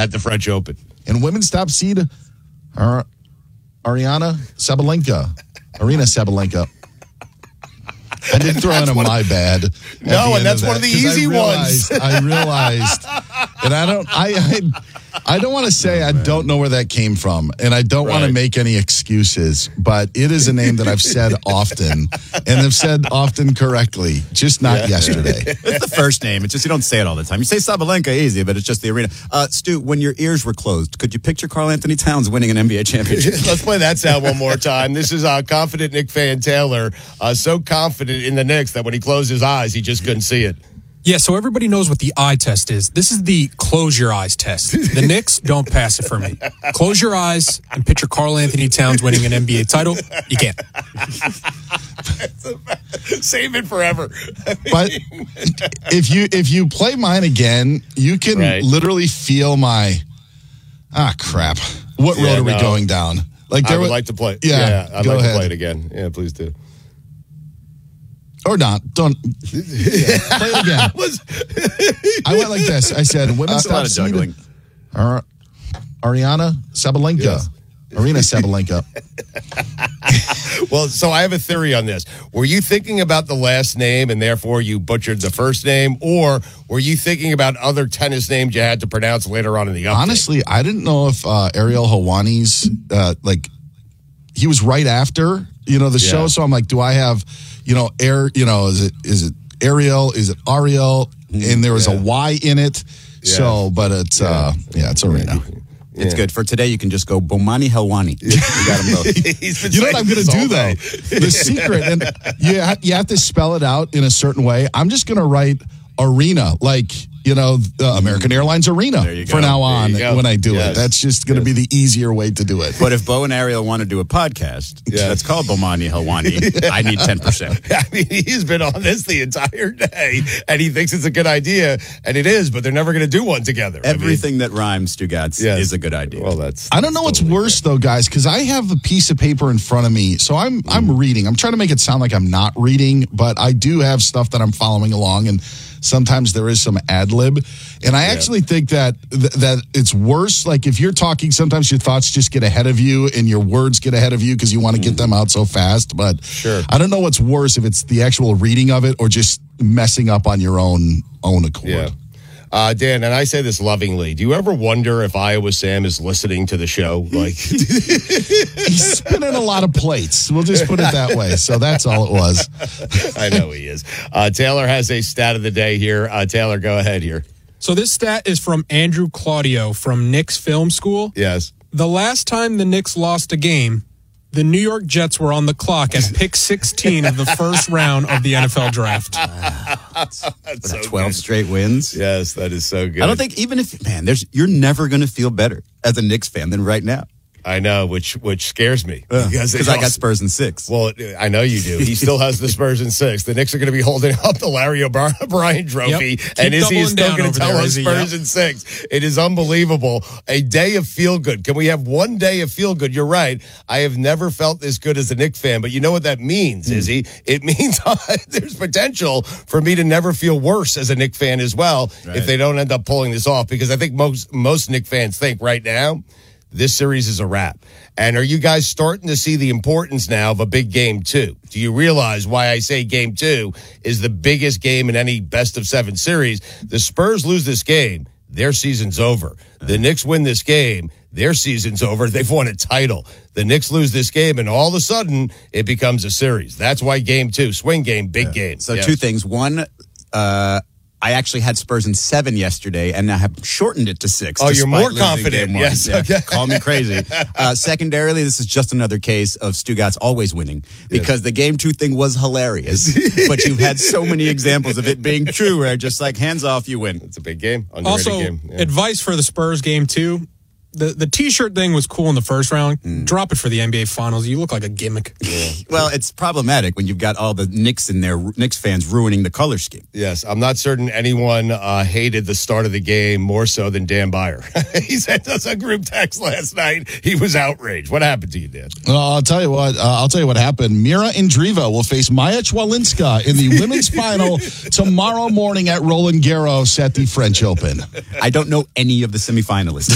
at the French Open. And women's top seed, Aryna Sabalenka. I did throw in a my bad. No, and that's one of the easy ones. I realized, and I don't want to say I don't know where that came from, and I don't want to make any excuses, but it is a name that I've said often, and have said often correctly, just not yesterday. It's the first name. It's just you don't say it all the time. You say Sabalenka easy, but it's just the arena. Stu, when your ears were closed, could you picture Karl Anthony Towns winning an NBA championship? Let's play that sound one more time. This is confident Knick fan Taylor, so confident in the Knicks that when he closed his eyes, he just couldn't see it. Yeah, so everybody knows what the eye test is. This is the close your eyes test. The Knicks don't pass it for me. Close your eyes and picture Karl Anthony Towns winning an NBA title. You can't. Save it forever. But if you play mine again, you can literally feel my crap. What road are we going down? Like I would like to play. Yeah, I'd like to play it again. Yeah, please do. Or not. Don't. Play it again. I went like this. I said, women's top seed, Aryna Sabalenka. Yes. Aryna Sabalenka. Well, so I have a theory on this. Were you thinking about the last name and therefore you butchered the first name, or were you thinking about other tennis names you had to pronounce later on in the update? Honestly, I didn't know if Ariel Helwani's he was right after the show. So I'm like, do I have is it Ariel? Is it Ariel? And there was a Y in it. Yeah. So, but it's it's Aryna. It's good. For today, you can just go Bomani Helwani. You got them both. You know what I'm going to do, though? The secret, and you have to spell it out in a certain way. I'm just going to write arena, like, American Airlines Arena for now on when I do it. That's just going to be the easier way to do it. But if Bo and Ariel want to do a podcast that's called Bomani Helwani, I need 10%. I mean, he's been on this the entire day, and he thinks it's a good idea, and it is, but they're never going to do one together. Everything that rhymes, Stugotz, is a good idea. Well, I don't know what's worse, though, guys, because I have a piece of paper in front of me, so I'm reading. I'm trying to make it sound like I'm not reading, but I do have stuff that I'm following along, and sometimes there is some ad lib, and I actually think that it's worse. Like if you're talking, sometimes your thoughts just get ahead of you, and your words get ahead of you because you want to get them out so fast. But I don't know what's worse, if it's the actual reading of it or just messing up on your own accord. Yeah. Dan, and I say this lovingly, do you ever wonder if Iowa Sam is listening to the show? Like he's spinning a lot of plates. We'll just put it that way. So that's all it was. I know he is. Taylor has a stat of the day here. Taylor, go ahead here. So this stat is from Andrew Claudio from Knicks Film School. Yes. The last time the Knicks lost a game, the New York Jets were on the clock at pick 16 of the first round of the NFL draft. That's so 12 good. Straight wins. Yes, that is so good. I don't think you're never going to feel better as a Knicks fan than right now. I know, which scares me. Because I got Spurs in 6. Well, I know you do. He still has the Spurs in 6. The Knicks are going to be holding up the Larry O'Brien trophy. Yep. And Izzy is still going to tell us Spurs in 6. It is unbelievable. A day of feel-good. Can we have one day of feel-good? You're right. I have never felt this good as a Knicks fan. But you know what that means, Izzy? It means there's potential for me to never feel worse as a Knicks fan as well if they don't end up pulling this off. Because I think most Knicks fans think right now, this series is a wrap. And are you guys starting to see the importance now of a big game 2? Do you realize why I say game 2 is the biggest game in any best-of-7 series? The Spurs lose this game, their season's over. The Knicks win this game, their season's over. They've won a title. The Knicks lose this game, and all of a sudden, it becomes a series. That's why game 2, swing game, big game. So two things. One, I actually had Spurs in 7 yesterday, and I have shortened it to 6. Oh, you're more confident. Yes. Yeah. Okay. Call me crazy. Secondarily, this is just another case of Stugotz always winning, because the game 2 thing was hilarious, but you've had so many examples of it being true where just like hands off, you win. It's a big game. Also, game. Advice for the Spurs game 2. The T-shirt thing was cool in the first round. Drop it for the NBA Finals. You look like a gimmick. Yeah. Well, it's problematic when you've got all the Knicks in there, Knicks fans ruining the color scheme. Yes, I'm not certain anyone hated the start of the game more so than Dan Byer. He sent us a group text last night. He was outraged. What happened to you, Dan? I'll tell you what happened. Mira Andreeva will face Maya Chwalinska in the women's final tomorrow morning at Roland Garros at the French Open. I don't know any of the semifinalists.